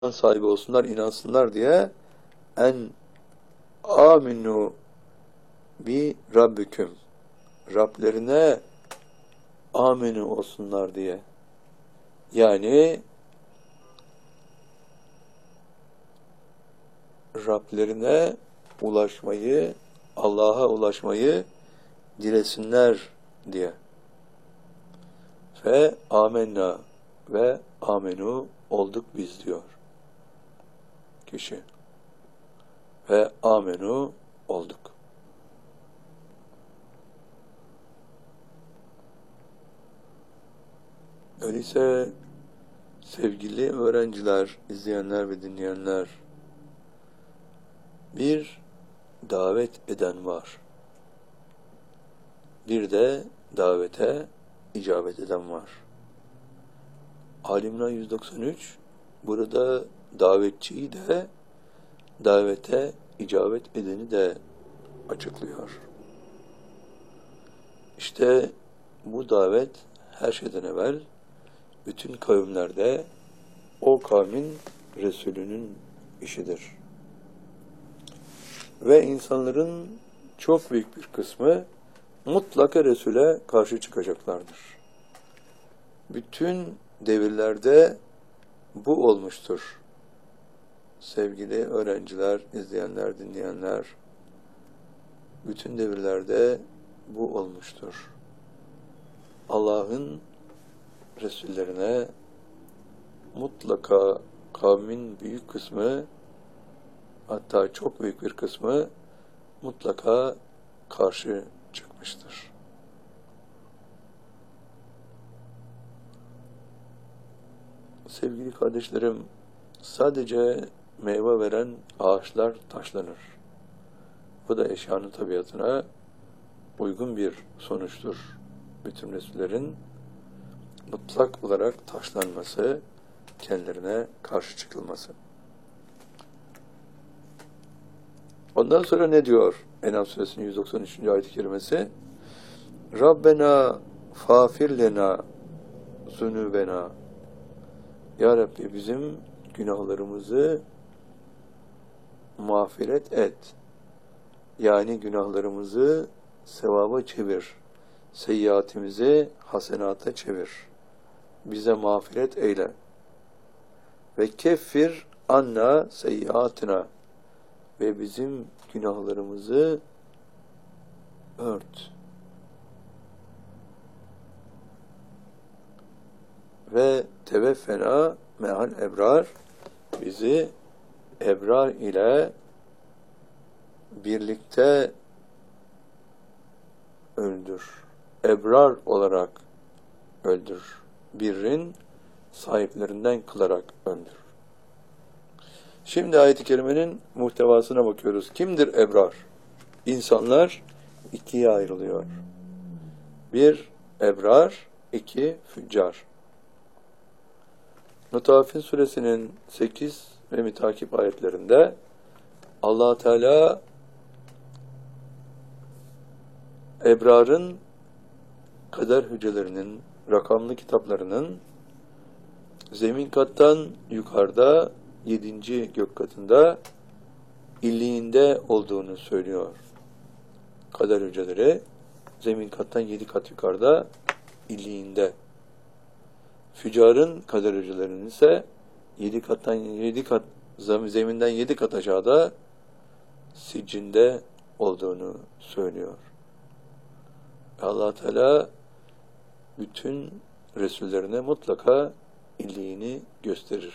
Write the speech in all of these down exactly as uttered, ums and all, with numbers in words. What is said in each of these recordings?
sahibi olsunlar, inansınlar diye en aminu bi rabbiküm, Rablerine aminu olsunlar diye. Yani Rablerine ulaşmayı, Allah'a ulaşmayı dilesinler diye. Ve amenna ve amenu olduk biz diyor kişi. Ve amenu olduk. Öyleyse sevgili öğrenciler, izleyenler ve dinleyenler, bir davet eden var. Bir de davete icabet eden var. Ali İmran yüz doksan üç burada davetçiyi de davete icabet edeni de açıklıyor. İşte bu davet her şeyden evvel bütün kavimlerde o kavmin Resulünün işidir. Ve insanların çok büyük bir kısmı mutlaka Resul'e karşı çıkacaklardır. Bütün devirlerde bu olmuştur. Sevgili öğrenciler, izleyenler, dinleyenler, bütün devirlerde bu olmuştur. Allah'ın Resullerine mutlaka kavmin büyük kısmı, hatta çok büyük bir kısmı mutlaka karşı çıkmıştır. Sevgili kardeşlerim, sadece meyve veren ağaçlar taşlanır. Bu da eşyanın tabiatına uygun bir sonuçtur. Bütün Resullerin mutlak olarak taşlanması, kendilerine karşı çıkılması. Ondan sonra ne diyor En'am suresinin yüz doksan üçüncü ayet-i kerimesi? Rabbena fâfir lena zunubena. Ya Rabbi bizim günahlarımızı mağfiret et. Yani günahlarımızı sevaba çevir. Seyyiatimizi hasenata çevir. Bize mağfiret eyle. Ve keffir anna seyyiatina. Ve bizim günahlarımızı ört. Ve teveffena me'al ebrar. Bizi ebrar ile birlikte öldür. Ebrar olarak öldür. Birrin sahiplerinden kılarak öldür. Şimdi ayet-i kerimenin muhtevasına bakıyoruz. Kimdir ebrar? İnsanlar ikiye ayrılıyor. Bir ebrar, iki füccar. Mutaffifin suresinin sekiz ve mütakip ayetlerinde Allah Teala ebrarın kader hücrelerinin, rakamlı kitaplarının zemin kattan yukarıda yedinci gök katında illiğinde olduğunu söylüyor. Kader hücreleri zemin kattan yedi kat yukarıda illiğinde. Fücarın kader hücrelerinin ise yedi kattan yedi kat zeminden yedi kat aşağıda siccinde olduğunu söylüyor. Allah Teala bütün Resullerine mutlaka illiğini gösterir.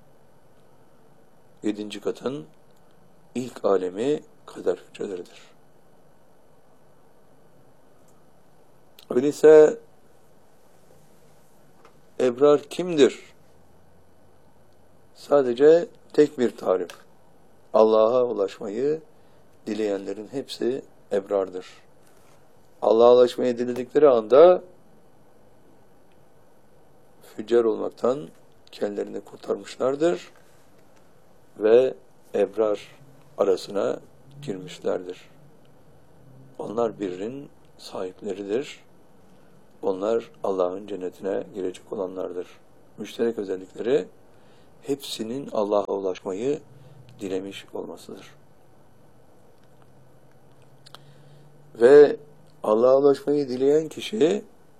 Yedinci katın ilk alemi kader hücreleridir. Öyleyse ebrar kimdir? Sadece tek bir tarif. Allah'a ulaşmayı dileyenlerin hepsi ebrardır. Allah'a ulaşmayı diledikleri anda füccar olmaktan kendilerini kurtarmışlardır ve ebrar arasına girmişlerdir. Onlar birinin sahipleridir. Onlar Allah'ın cennetine girecek olanlardır. Müşterek özellikleri hepsinin Allah'a ulaşmayı dilemiş olmasıdır. Ve Allah'a ulaşmayı dileyen kişi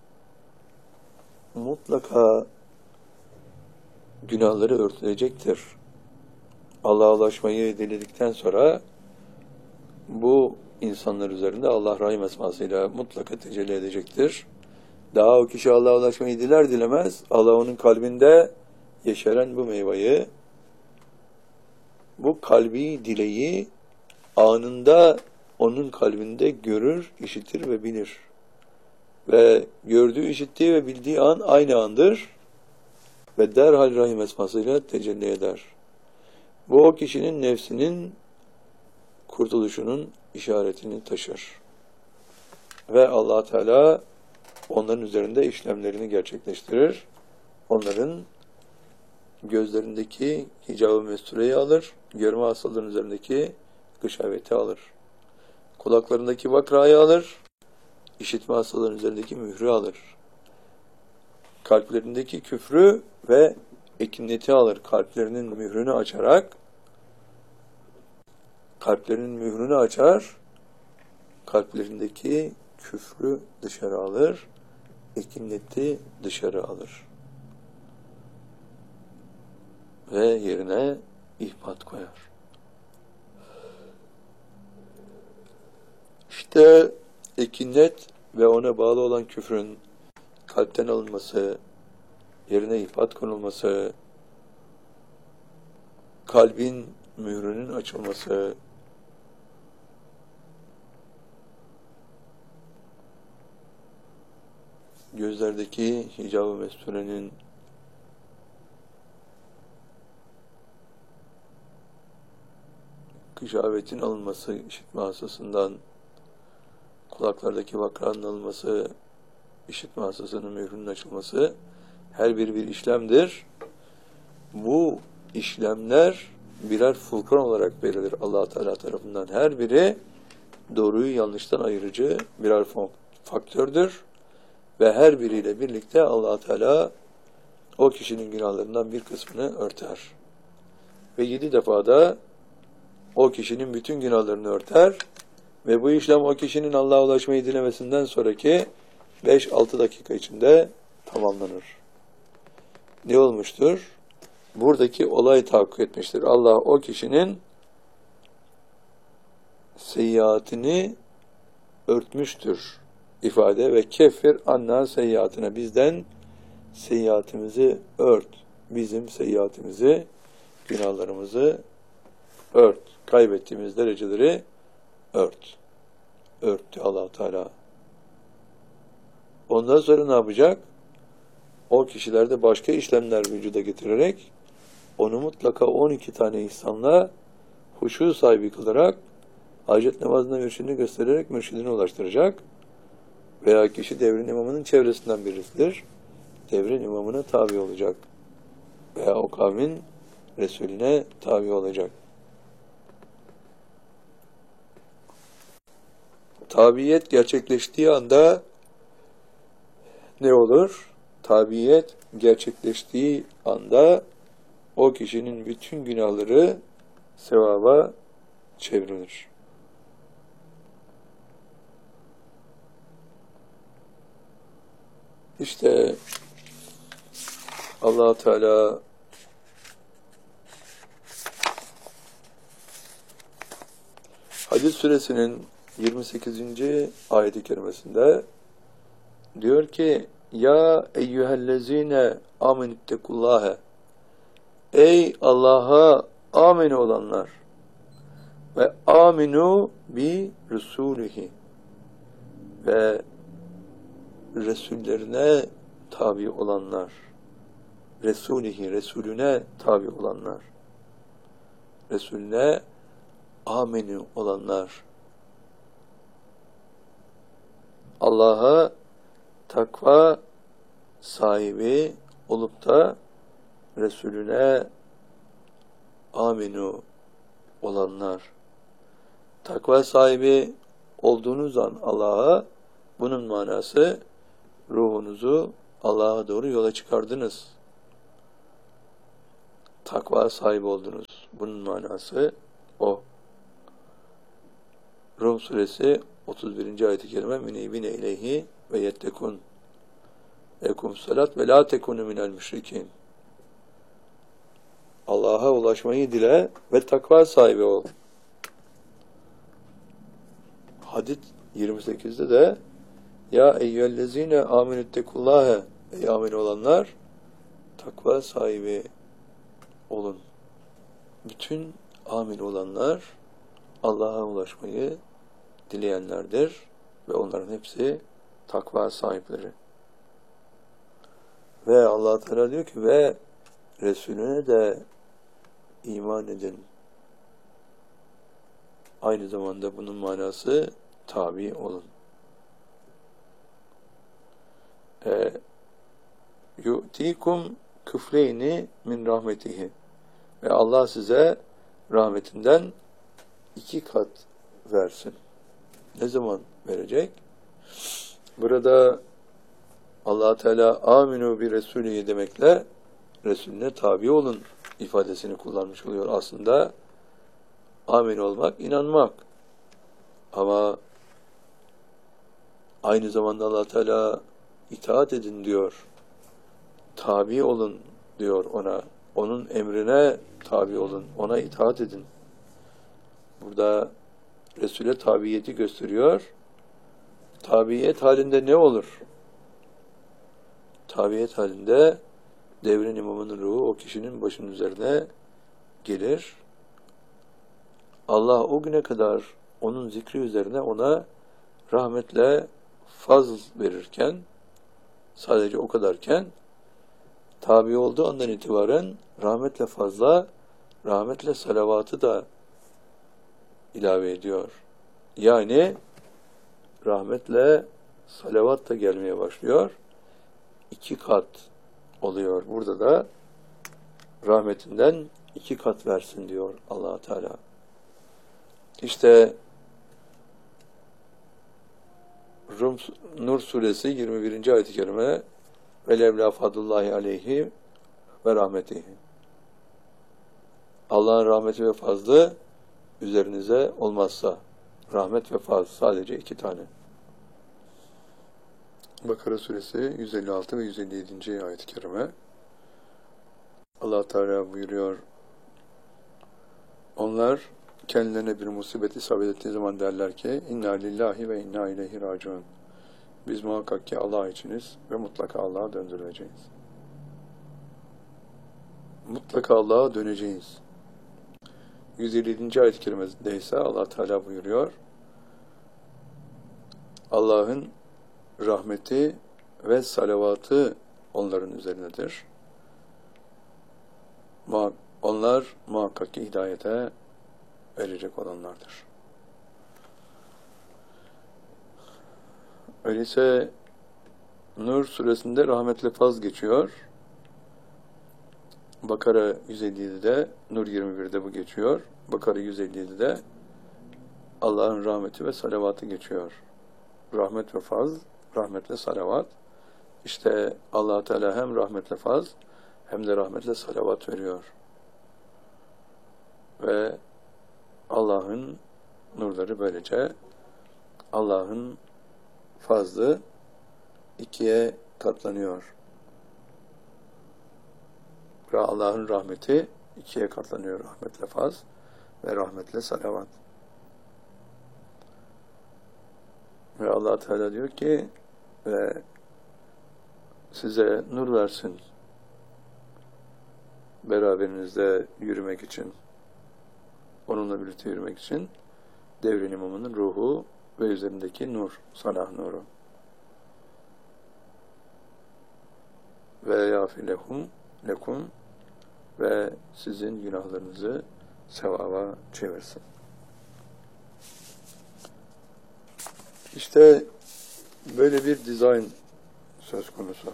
mutlaka günahları örtülecektir. Allah'a ulaşmayı diledikten sonra bu insanlar üzerinde Allah Rahim esmasıyla mutlaka tecelli edecektir. Daha o kişi Allah'a ulaşmayı diler dilemez, Allah onun kalbinde yeşeren bu meyveyi, bu kalbi dileği anında onun kalbinde görür, işitir ve bilir. Ve gördüğü, işittiği ve bildiği an aynı andır ve derhal Rahim esmasıyla tecelli eder. Bu o kişinin nefsinin kurtuluşunun işaretini taşır. Ve Allah Teala onların üzerinde işlemlerini gerçekleştirir. Onların gözlerindeki hicab-ı mestureyi alır, görme hastalığının üzerindeki gışaveti alır. Kulaklarındaki vakrayı alır, işitme hastalığının üzerindeki mührü alır. Kalplerindeki küfrü ve ekineti alır. Kalplerinin mührünü açarak, kalplerinin mührünü açar, kalplerindeki küfrü dışarı alır, ekineti dışarı alır. Ve yerine ihbat koyar. İşte ekinet ve ona bağlı olan küfrün kalpten alınması, yerine ihbat konulması, kalbin mührünün açılması, gözlerdeki hicab-ı mesturenin gışavetin alınması, işitme hastasından, kulaklardaki vakranın alınması, işitme hastasının mührünün açılması, her biri bir işlemdir. Bu işlemler birer furkan olarak verilir Allah Teala tarafından. Her biri doğruyu yanlıştan ayırıcı birer faktördür. Ve her biriyle birlikte Allah Teala o kişinin günahlarından bir kısmını örter. Ve yedi defada o kişinin bütün günahlarını örter. Ve bu işlem o kişinin Allah'a ulaşmayı dilemesinden sonraki beş altı dakika içinde tamamlanır. Ne olmuştur? Buradaki olay tahakkuk etmiştir. Allah o kişinin seyyiatini örtmüştür. İfade ve keffir anna seyyiatine, bizden seyyiatimizi ört. Bizim seyyiatimizi, günahlarımızı ört. Kaybettiğimiz dereceleri ört. Örttü Allah Teala. Ondan sonra ne yapacak? O kişilerde başka işlemler vücuda getirerek onu mutlaka on iki tane ihsanla huşu sahibi kılarak hacet namazında mürşidini göstererek mürşidine ulaştıracak. Veya kişi devrin imamının çevresinden birisidir. Devrin imamına tabi olacak. Veya o kavmin Resulüne tabi olacak. Tabiyet gerçekleştiği anda ne olur? Tabiyet gerçekleştiği anda o kişinin bütün günahları sevaba çevrilir. İşte Allah Teala Hadid suresinin yirmi sekizinci ayet-i kerimesinde diyor ki: Ya eyyühellezine amenüttekullâhe, ey Allah'a amin olanlar ve aminu bi resulihi, ve Resullerine tabi olanlar, Resulihi, Resulüne tabi olanlar, Resulüne aminu olanlar, Allah'a takva sahibi olup da Resulüne aminu olanlar. Takva sahibi olduğunuz an Allah'a, bunun manası ruhunuzu Allah'a doğru yola çıkardınız. takva sahibi oldunuz. Bunun manası o. Rum suresi otuz birinci ayet-i kerime münibine ileyhi ve yettekun ekum salat ve la tekunu minel müşrikin. Allah'a ulaşmayı dile ve takva sahibi ol. Hadid yirmi sekizde de ya eyyühellezine aminüttekullâhe ey amin olanlar takva sahibi olun. Bütün amin olanlar Allah'a ulaşmayı dileyenlerdir ve onların hepsi takva sahipleri. Ve Allah Teala diyor ki ve Resulüne de iman edin. Aynı zamanda bunun manası tabi olun. E, yu'tikum küfleyni min rahmetihi. Ve Allah size rahmetinden iki kat versin. Ne zaman verecek? Burada Allah Teala aminu bi resulihi demekle Resulüne tabi olun ifadesini kullanmış oluyor. Aslında amin olmak, inanmak. Ama aynı zamanda Allah Teala itaat edin diyor. Tabi olun diyor ona. Onun emrine tabi olun. Ona itaat edin. Burada Resul'e tabiyeti gösteriyor. Tabiyet halinde ne olur? Tabiyet halinde devrin imamının ruhu o kişinin başının üzerine gelir. Allah o güne kadar onun zikri üzerine ona rahmetle fazl verirken, sadece o kadarken, tabi olduğu andan itibaren rahmetle fazla, rahmetle salavatı da ilave ediyor. Yani rahmetle salavat da gelmeye başlıyor. İki kat oluyor. Burada da rahmetinden iki kat versin diyor Allah Teala. İşte Rum Nur suresi yirmi birinci ayet-i kerime ve levla fadlullahi aleyhi ve rahmetihi. Allah'ın rahmeti ve fazlı üzerinize olmazsa, rahmet ve fazl sadece iki tane. Bakara suresi yüz elli altı ve yüz elli yedinci ayet-i kerime. Allah Teala buyuruyor: onlar kendilerine bir musibet isabet ettiği zaman derler ki inna lillahi ve inna ileyhi raciun. Biz muhakkak ki Allah içiniz ve mutlaka Allah'a döndürüleceğiz. Mutlaka Allah'a döneceğiz. yüz elli yedinci ayet-i kerimede ise Allah Teala buyuruyor: Allah'ın rahmeti ve salavatı onların üzerinedir. Onlar muhakkak ki hidayete erecek olanlardır. Öyleyse Nur suresinde rahmetle faz geçiyor. Bakara yüz elli yedide, Nur yirmi birde bu geçiyor. Bakara yüz elli yedide Allah'ın rahmeti ve salavatı geçiyor. Rahmet ve faz, rahmetle salavat. İşte Allah Teala hem rahmetle faz hem de rahmetle salavat veriyor. Ve Allah'ın nurları böylece Allah'ın fazlı ikiye katlanıyor. Ve Allah'ın rahmeti ikiye katlanıyor. Rahmetle faz ve rahmetle salavat. Ve Allah Teala diyor ki ve size nur versin beraberinizde yürümek için, onunla birlikte yürümek için devrin imamının ruhu ve üzerindeki nur, salah nuru. Ve yâfir lehum lekum ve sizin günahlarınızı sevaba çevirsin. İşte böyle bir dizayn söz konusu.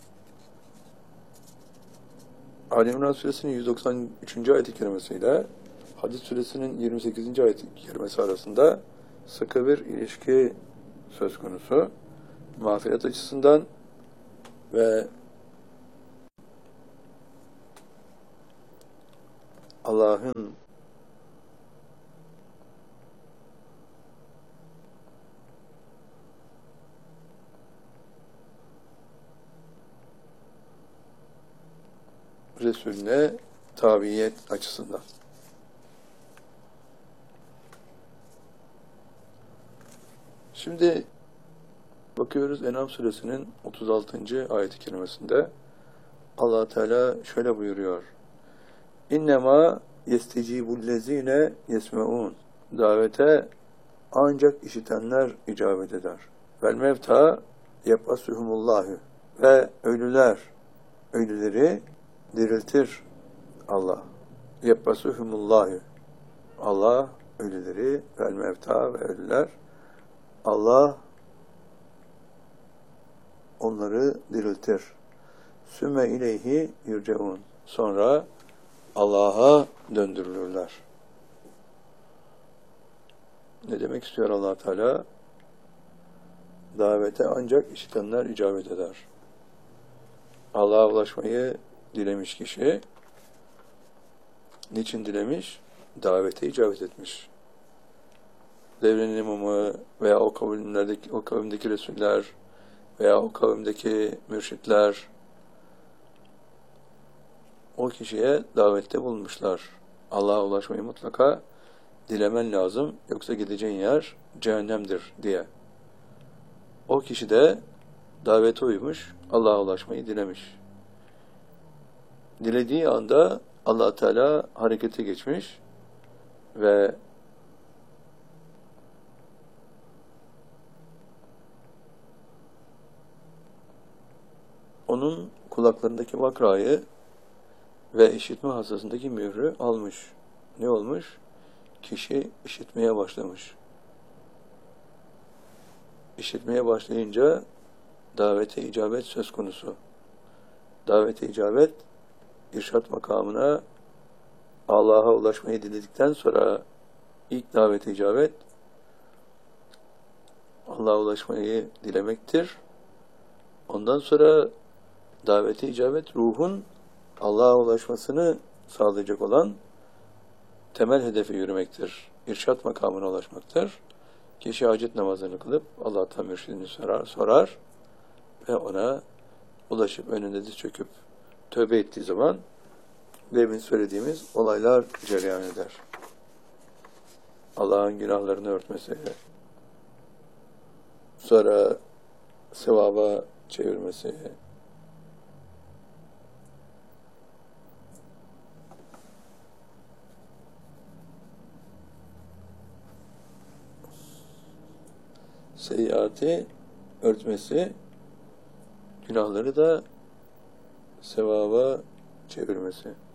Ali İmran suresinin yüz doksan üçüncü ayet-i kerimesiyle Hadid suresinin yirmi sekizinci ayet-i kerimesi arasında sıkı bir ilişki söz konusu. Mağfiret açısından ve Allah'ın Resulüne tabiyet açısından. Şimdi bakıyoruz En'am suresinin otuz altıncı ayet-i kerimesinde Allah Teala şöyle buyuruyor. İnnemâ yestecibullezîne yesmeûn. Davete ancak işitenler icabet eder. Vel mevta yeb'asuhumullâhu. Ve ölüler, ölüleri diriltir Allah. Yeb'asuhumullâhu. Allah ölüleri, vel mevta ve ölüler, Allah onları diriltir. Sümme ileyhi yurcaun. Sonra Allah'a döndürülürler. Ne demek istiyor Allah Teala? Davete ancak işitenler icabet eder. Allah'a ulaşmayı dilemiş kişi, niçin dilemiş? Davete icabet etmiş. Devrenin imamı veya o kavimlerdeki, o kavimdeki Resuller veya o kavimdeki mürşitler o kişiye davette bulunmuşlar. Allah'a ulaşmayı mutlaka dilemen lazım, yoksa gideceğin yer cehennemdir diye. O kişi de davete uymuş, Allah'a ulaşmayı dilemiş. Dilediği anda Allah Teala harekete geçmiş ve onun kulaklarındaki vakrayı ve işitme hastasındaki mührü almış. Ne olmuş? Kişi işitmeye başlamış. İşitmeye başlayınca davete icabet söz konusu. Davete icabet, irşat makamına Allah'a ulaşmayı diledikten sonra ilk davete icabet Allah'a ulaşmayı dilemektir. Ondan sonra davete icabet ruhun Allah'a ulaşmasını sağlayacak olan temel hedefe yürümektir. İrşat makamına ulaşmaktır. Kişi hacet namazını kılıp Allah'tan mürşidini sorar, sorar ve ona ulaşıp önünde diz çöküp tövbe ettiği zaman demin söylediğimiz olaylar cereyan eder. Allah'ın günahlarını örtmesi, sonra sevaba çevirmesi, seyyiatı örtmesi, günahları da sevaba çevirmesi.